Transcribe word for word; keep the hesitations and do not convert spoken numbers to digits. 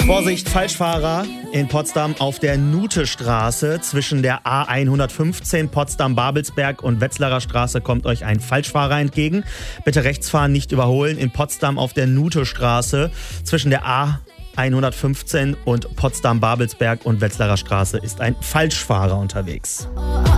Vorsicht, Falschfahrer in Potsdam auf der Nuthestraße zwischen der A hundertfünfzehn Potsdam-Babelsberg und Wetzlarer Straße kommt euch ein Falschfahrer entgegen. Bitte rechts fahren, nicht überholen. In Potsdam auf der Nuthestraße zwischen der A hundertfünfzehn und Potsdam-Babelsberg und Wetzlarer Straße ist ein Falschfahrer unterwegs.